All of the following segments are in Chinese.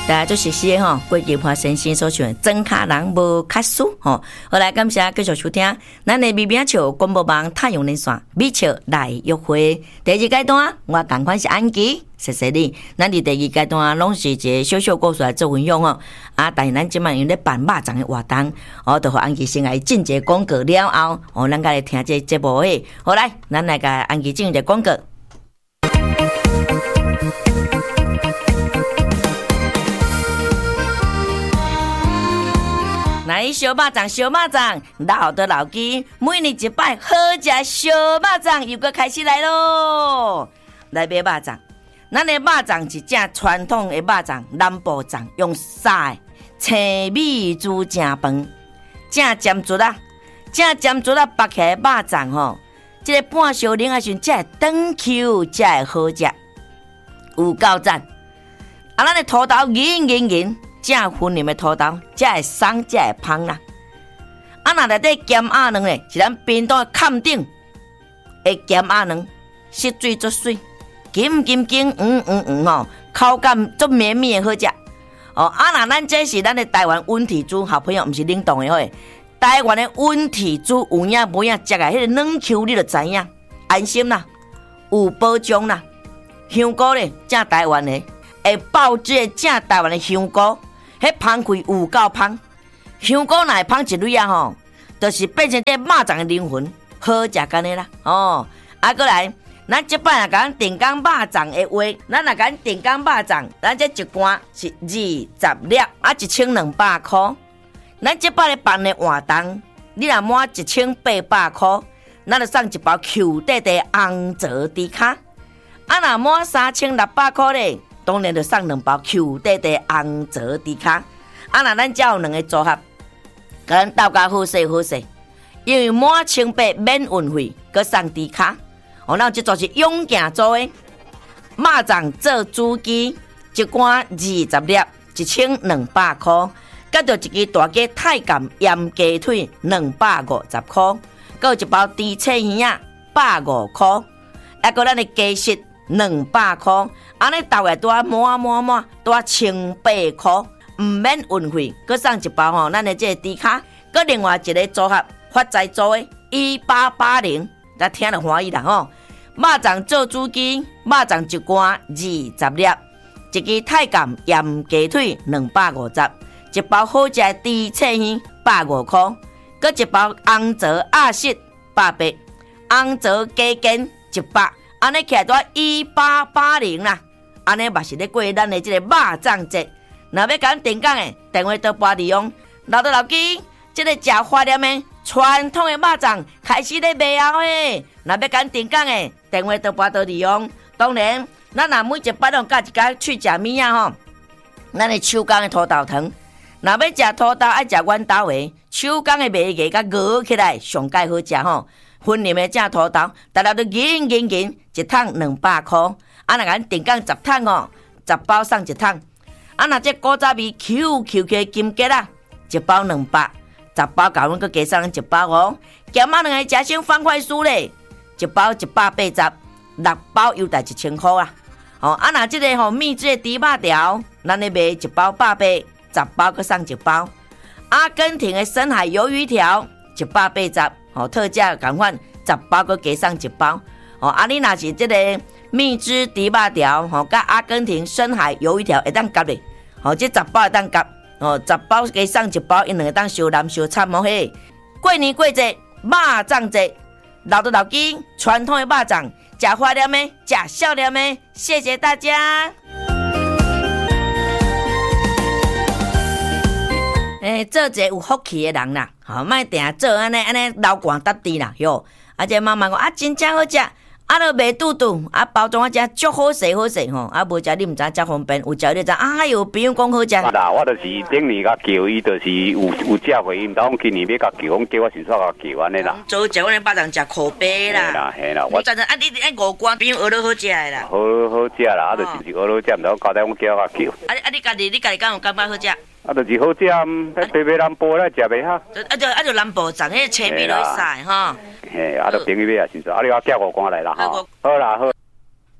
大家做实施吼，过节花生新所选，真卡人无卡数吼。好来，感谢继续收听，咱的米饼球广播网太阳能线米球来约会。第二阶段，我同款是安吉，谢谢你。咱伫第二阶段拢是一个小小故事来做分享哦。啊，但是咱即摆用咧办肉粽的活动，就互安吉先来进一个广告了后，咱甲来听这节目诶。好来，咱来甲安吉进一个广告。来小肉粽，小肉粽，老的老鸡，每年一摆好食小肉粽又搁开始来咯！来买肉粽，咱的肉粽是正传统的肉粽，南部粽用沙的青米煮正饭，正尖竹啊，正尖竹啊，剥起来肉粽吼，这个半烧冷的时阵，才会长 Q， 才会好食，有够赞！啊，咱的土豆圆。正粉嫩的土豆，才会松，才会香啦。啊，那内底咸鸭卵咧，是咱冰岛的坎顶的咸鸭卵，色水足水，金吼，口感足绵密的好食。哦，啊那咱这是咱的台湾温体猪，好朋友，毋是冷冻的吼。台湾的温体猪有影无影，食个迄个软 Q， 你就知影，安心啦，有保障啦。香菇咧，正台湾的，会爆汁的正台湾的香菇。迄芳开有够芳，香菇若会芳一蕊啊吼，就是变成这肉粽的灵魂，好食干的啦哦。啊，过来，咱这摆若甲咱定岗肉粽的话，咱若甲咱定岗肉粽，咱这一罐是20粒，啊1200块。咱这摆咧办的活动，你若满1800块，咱就送一包 Q 弟弟红泽迪卡。啊，若满3600块咧。当然就送2包 Q 弟弟红泽迪卡，啊那咱才有2个组合，甲咱斗甲好势好势，因为满1800免运费，佮送迪卡，咱这就是勇健做的，肉粽做主机，一罐20粒，1200块，佮着一支大鸡太监盐鸡腿250块，佮一包猪翅耳啊150块，还佮咱的鸡翅200块。安尼大概多满多1800块，唔免运费，佮送一包吼，咱的这个猪卡，佮另外一个组合发财做的1880，咱听了欢喜啦吼。肉粽做主机，肉粽一罐20粒，一支太监盐鸡腿250，一包好食的猪翅耳150块，佮一包红枣鸭舌800，红枣鸡筋100，安尼起来多1880啦。安尼嘛是咧过咱的这个肉粽节，若要甲咱订购的，电话都拨利用老的老鸡，这个食花莲的传统的肉粽开始咧卖啊嘿！若要甲咱订购的，电话都拨利用。当然，咱若每一摆拢加一家去食米啊吼，咱的手工的土豆汤，若要食土豆爱食阮兜的手工的麦芽甲熬起来上介好食吼。粉嫩的正土豆，大家都银，一桶200块。啊，若甲咱订购10桶哦，10包送1桶。啊，若这古早味 Q 的金桔啦，1包200，10包甲阮佮加送1包哦。咸鸭卵的食生方块酥咧，1包180，6包优待1000块啦。哦，啊，若这个吼秘制的猪肉条，咱咧卖1包800，10包佮送1包。阿根廷的深海鱿鱼条180，哦，特价共款10包佮加送1包。哦，啊，你若是这个蜜汁猪肉条，吼，甲阿根廷深海鱿鱼条会当夹咧，吼，这10包会当夹，哦，10包加送1包，因2个当烧蓝烧惨哦嘿。过年过节，肉粽节，老的老鸡，传统的肉粽，吃花莲的，吃少年的，谢谢大家。做一个有福气的人啦，吼，莫定做安尼流汗搭地啦，哟。啊，这妈妈讲啊，真正好食。啊，都卖肚肚，啊，包装啊，食足好势吼，啊，无食你毋知遮方便，有食你知，哎哟，朋友讲好食。 啦，我就是顶年甲叫伊，就是有食回应，当今年要甲叫，讲叫我先煞甲叫安尼啦。 做食阮的肉粽食口碑啦。 嘿啦，我反正啊，你5罐朋友学得好食的啦。 好食啦，啊，就是学好食，毋通交代我叫我叫。 你家己敢有感觉好食？ 啊，就是好食，北南部咧食袂好。 就南部粽迄青米落去晒吼。 嘿，啊，就朋友买啊，先说，啊，你我叫5罐来啦，吼。好啦，好。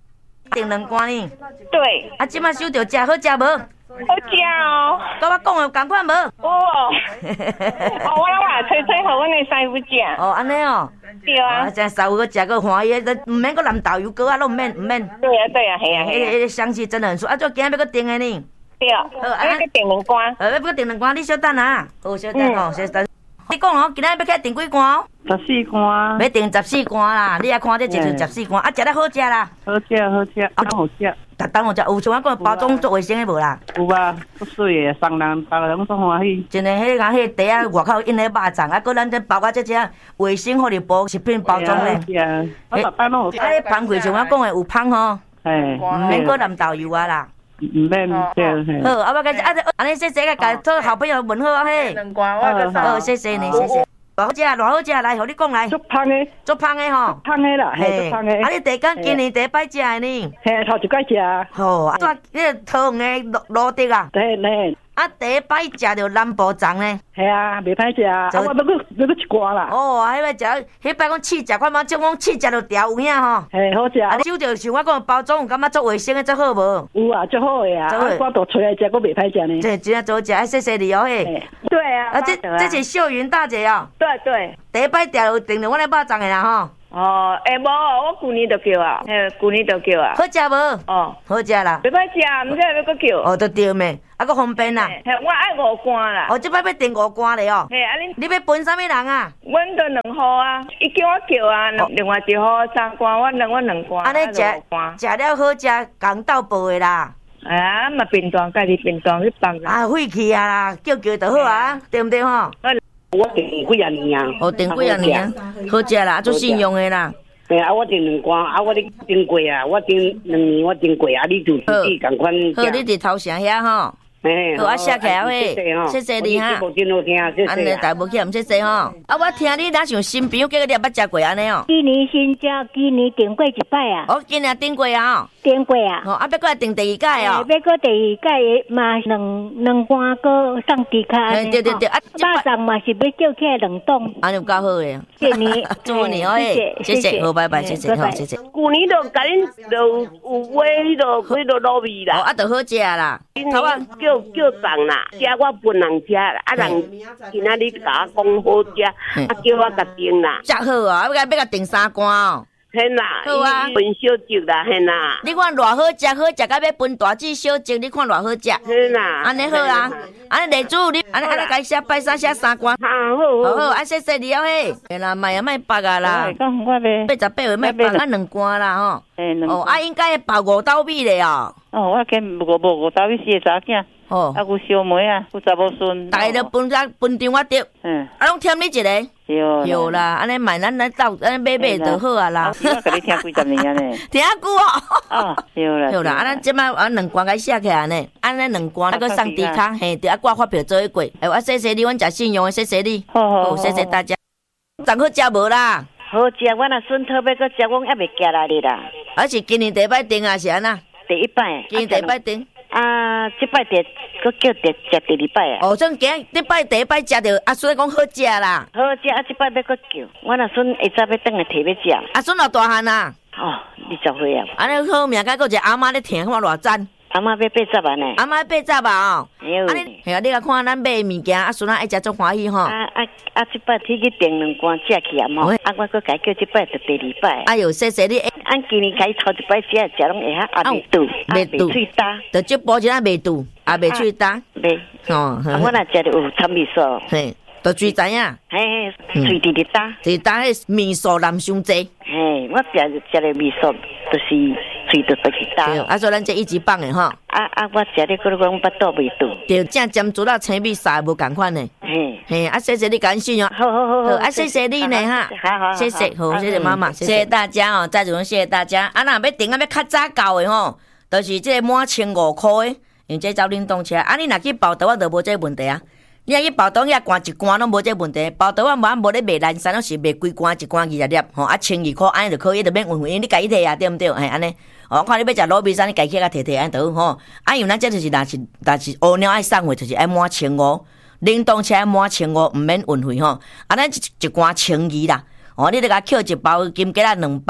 订2罐呢。 对， 啊，即摆收着食好食无？ 好食哦。 甲我讲的共款无？ 有哦。哦，我吹互阮的师傅食。 哦，安尼哦。 对啊。 真师傅个食个欢喜，毋免个蓝豆油糕啊，拢毋免。 对啊，系啊。 迄个香气真的很舒服。啊，今仔要个订的呢？ 对。好，啊，要订2罐。 要个订2罐，你稍等啊。好，稍等哦，稍等。你讲哦，今仔要起订几罐哦 ？14罐。 要订14罐啦，你也看这一就14罐，啊，食得好食啦。 好食，好食，啊，好食。 逐当有食，有像我讲包装做卫生的无啦？ 有啊，足水的，送人，别个人足欢喜。 真的，迄茶仔外口印咧肉粽，啊，搁咱这包甲这卫生福利部食品包装咧。 是啊，我逐摆拢有。 啊，你芳贵像我讲的有芳吼，毋免搁蓝豆油啊啦。 唔免对。 好，啊，我开始安尼谢谢个甲做好朋友问好啊嘿。 2罐我个送。 好，谢谢你，谢谢。偌好食，偌好食，来，互你讲来。 足芳的， 足芳的吼。 芳的啦，嘿，足芳的。 啊，你今年第一摆食的呢？ 嘿，头一摆食。 好，啊，迄个桃园的罗迪啊。 对。 啊，第一摆食着南部粽呢。 系啊，袂歹食啊。啊，我要搁一罐啦。 哦，迄摆食，迄摆讲试食，看嘛，种讲试食就调有影吼。 嘿，好食。 啊，你收着像我讲包装，有感觉做卫生的，做好无？ 有啊，足好的啊。啊，我都吹来食，佫袂歹食呢。 这真正做食，谢谢你哦嘿。 对啊。 啊，这是秀云大姐哦。 对。 第一摆调有订着我来肉粽的啦吼。 哦，无，我旧年就叫啊，旧年就叫啊。 好食无？ 哦， 好食啦。 袂歹食，毋知要搁叫。 哦，都对咩？啊，搁方便啦。 嘿，我爱5罐啦。 哦，这摆要订5罐咧哦。 嘿，啊你要分啥物人啊？ 阮都2号啊，伊叫我叫啊，另外1号3罐，我2罐。 安尼食了好食，公道报的啦。 啊，嘛便当，家己便当去放啦。 啊，废气啊啦，叫就好啊，对毋对吼？ 我订几啊年啊？ 哦，订几啊年啊？好食啦，做信用的啦。 嘿啊，我订2罐，啊，我咧订过啊，我订2年，我订过啊，你就自己共款。 好，你伫头城遐吼。好，啊，谢起来喂，谢谢你哈。安尼大无去，唔谢谢吼。啊，我听你若像新朋友，叫你捌食过安尼哦。 今年新食，今年订过一摆啊。 哦，今年订过啊。 订过啊。 哦，啊，要过来订第2届哦。 要过第2届嘛，两罐个送猪卡。 对。啊， 肉粽嘛是要叫起来2栋。 安尼有够好诶。 谢你， 祝你哦，谢谢，好，拜拜，谢谢，好，谢谢。 旧年就甲恁就有买迄个卤味啦。 哦，啊，就好食啦。 头啊叫粽啦，食我分人食啦，啊人今仔日甲我讲好食，啊叫我甲订啦。 食好啊，要甲订3罐哦。 嘿啦， 好啊， 分小酒啦，嘿啦。 你看偌好食，甲要分大只小只，你看偌好食。 嘿啦， 安尼好啦，安尼地主你安尼甲写拜三写3罐。好，啊谢谢你哦嘿。嘿啦，卖白啊啦。 讲我咧。 88岁卖白啊2罐啦吼。哦，啊应该包5斗米咧哦。 哦，我见无5斗米4个查囝。哦，啊，有小妹啊，有查某孙， 大家都分张我得，啊，拢添你一个，有啦，安尼买咱斗，安尼买就好啊啦。 我甲你听几十年啊呢， 听久哦。 哦，有啦， 啊，咱即摆2罐甲写起来呢，安尼2罐，啊，搁送猪卡，嘿，对，啊，挂发票做一过，哎，我谢谢你，阮食信用的，谢谢你，好，谢谢大家。粽好食无啦？ 好食，我若孙讨要搁食，我还袂寄来你啦。 而是今年第一摆订啊，是安那？ 第1摆。 今年第一摆订。 啊，这摆搁叫食第2摆啊！ 哦，算今第一摆食着，阿孙讲好食啦。 好食啊！这摆要搁叫，我若孙下早要等来摕要食。 阿孙偌大汉啊？ 哦，20岁啊！ 安尼好命，甲搁一个阿妈咧听，看偌赞。 阿妈要80万呢。 阿妈80啊哦。 啊你，系啊，你来看咱买物件，阿孙爱食足欢喜吼。 这摆去订2罐食去啊嘛。啊，我搁改叫这摆就第2摆。 哎呦，谢谢你。 俺今年改头1摆食拢会晓阿未肚，未喙焦。 就这包钱未肚，也未喙焦。 未。哦。我若食着有掺味素。 嘿，都最知影。 嘿，喙直直焦。 直焦迄味素淋伤济。 嘿，我食着味素，就是喙就直焦。 对，啊，所以咱这一级棒的吼。 我食咧，搁讲巴肚未肚。 对，正尖煮到青米啥无共款呢。嘿，啊，谢谢你感谢哦。 好， 啊，谢谢你呢哈。 好， 谢谢，好，谢谢妈妈，谢谢大家哦，再次谢谢大家。啊，若要订啊，要较早到的吼，就是这满1500块的，因为这走冷冻车。啊，你若去报道，我就无这问题啊。你若去报道，遐罐一罐拢无这问题。报道我无咧卖蓝山，拢是卖规罐一罐20粒，吼，啊，1200块安尼就可以，就免运费，你家己摕啊，对毋对？嘿，安尼。哦，看你要食卤味山，你家己甲摕安就好吼。啊，因为咱这就是若是乌鸟爱送货，就是爱满1500，冷冻车满1500，毋免运费吼。啊，咱一罐1200啦。哦，你得甲捡一包金桔仔200，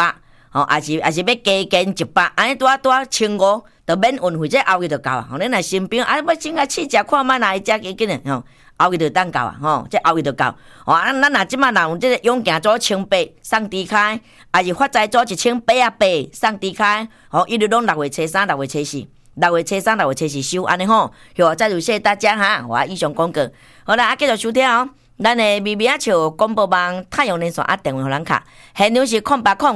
也是要加减100，安尼拄1500就免运费，这后日就到啊。吼，恁若新兵要先甲试食看卖哪会食几斤诶吼，后日就当到啊。吼，这后日就到。咱若即马若有这个勇健组1800送猪开，也是发财组1880送猪开，一律拢6月初3、6月初4。6月初3、6月初4收安尼吼，好，再次谢谢大家哈，我以上广告。好啦，继续收听哦。咱的咪咪啊笑广播网太阳连线电话互咱卡，现场是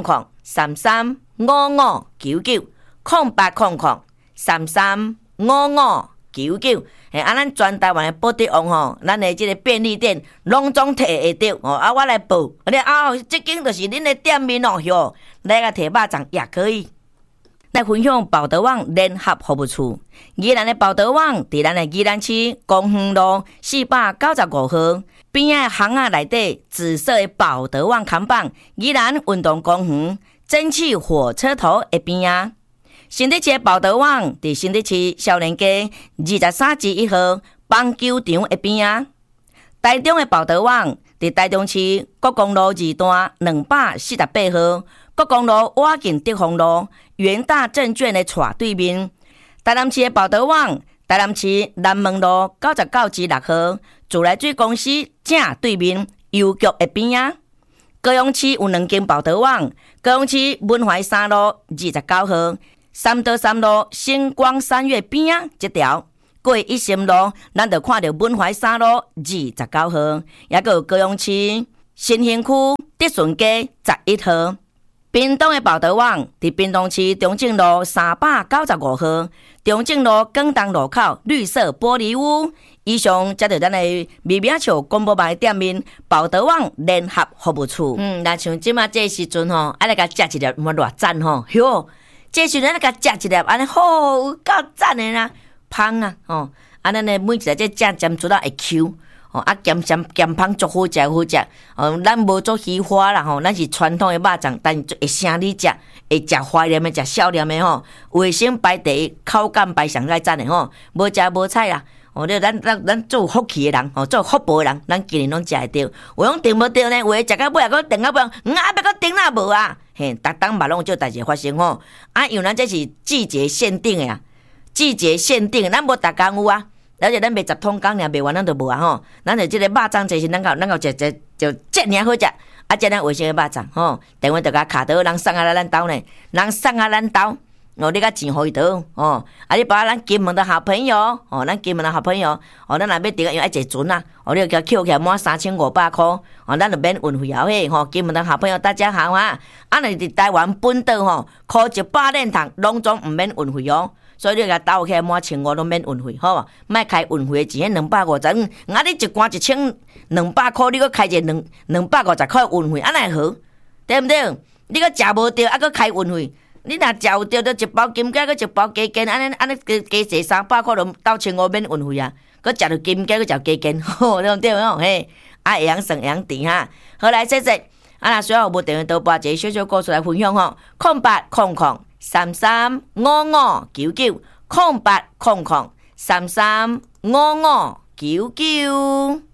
0800335599，0800335599。咱全台湾的保德王吼，咱的这个便利店拢总摕会到哦。我来报，这间就是恁的店面哦，哟，来个摕肉粽也可以。来分享报德网联合服务处，宜兰的报德网伫咱的宜兰市公园路495号边仔巷仔内底紫色的报德网看板，宜兰运动公园蒸汽火车头的边仔。新竹市的报德网伫新竹市少年街23-1号棒球场的边仔。台中的报德网伫台中市国公路2段248号国公路瓦近德丰路元大证券的斜对面。台南市的报德网，台南市南门路99-6号自来水公司正对面邮局的边仔。高雄市有2间报德网，高雄市文怀3路29号3道3路星光3月边仔这条。过一心路，咱就看到文怀3路29号，也有高雄市新兴区德顺街11号。屏东的报德网伫屏东市中正路395号，中正路广东路口绿色玻璃屋。以上才着咱的咪咪笑广播网的店面报德网联合服务处。那像即马这时阵吼，来甲食一粒，偌偌赞吼，哟！这时阵来甲食一粒，安尼好够赞的啦，芳啊吼！咱的每一个这酱尖做到会 Q。咸芳足好食，好食。咱无做稀花啦吼，咱是传统的肉粽，但是会生你食，会食怀念的，食少年的吼，卫生排第一，口感排上个赞的吼，无食无菜啦。咱做福气的人，做福报的人，咱今年拢食会到。有拢订无到呢，有诶食到尾也搁订到尾，要搁订哪无啊？嘿，逐当嘛拢有这代志发生吼。因为咱这是季节限定的啊，季节限定，咱无逐工有啊。而且咱卖10桶工尔，卖完咱就无啊吼。咱就这个肉粽就是咱够食就这尔好食，这咱卫生的肉粽吼。电话就甲卡到，人送来咱兜呢，人送来咱兜。你甲钱互伊倒你把咱金门的好朋友咱金门的好朋友咱若要订因为爱坐船啊你就叫起来满3500块咱就免运费啊嘿金门的好朋友大家好啊若伫台湾本岛考100连堂拢总毋免运费所以你甲倒起来满1500拢免运费好无莫开运费的钱250你一罐1200块你搁开一个250块运费哪会好对不对你搁食无着搁开运费你若食有着，就一包金桔，搁一包鸡筋，安尼加坐300块，就到1500免运费啊！搁食着金桔，搁食鸡筋，对不对？嘿，会晓算会晓甜哈。好来，谢谢。若需要有无电话多拨一个小小故事来分享吼，0800335599，0800335599。